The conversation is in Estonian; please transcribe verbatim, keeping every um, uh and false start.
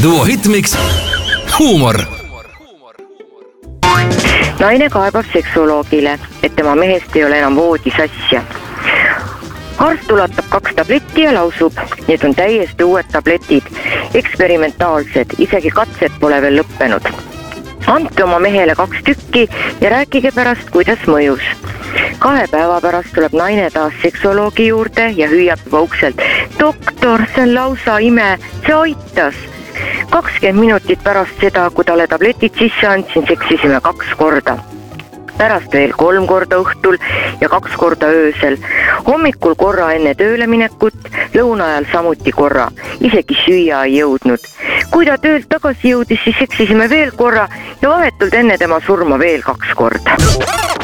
duo hitmiks huumor. Naine kaebab seksuoloogile, et tema mehest ei ole enam voodis asja. Arst ulatab kaks tabletti ja lausub, need on täiesti uued tabletid, eksperimentaalsed, isegi katsed pole veel lõppenud. Andke oma mehele kaks tükki ja rääkige pärast, kuidas mõjus. Kahe päeva pärast tuleb naine taas seksuoloogi juurde ja hüüab juba ukselt. Doktor, see on lausa ime, see aitas. kakskümmend minutit pärast seda, kui talle tabletid sisse andsin, seksisime kaks korda. Pärast veel kolm korda õhtul ja kaks korda öösel. Hommikul korra enne tööle minekut, lõuna ajal samuti korra. Isegi süüa ei jõudnud. Kui ta töölt tagasi jõudis, siis seksisime veel korra ja vahetult enne tema surma veel kaks korda.